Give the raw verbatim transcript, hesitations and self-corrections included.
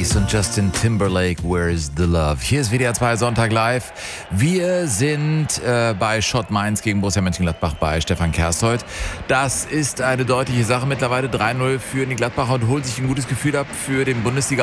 Keys und Justin Timberlake, Where's the Love? Hier ist W D R zwei Sonntag live. Wir sind äh, bei Schott Mainz gegen Borussia Mönchengladbach bei Stefan Kerstheuth. Das ist eine deutliche Sache. Mittlerweile drei null für die Gladbacher und holt sich ein gutes Gefühl ab für den Bundesliga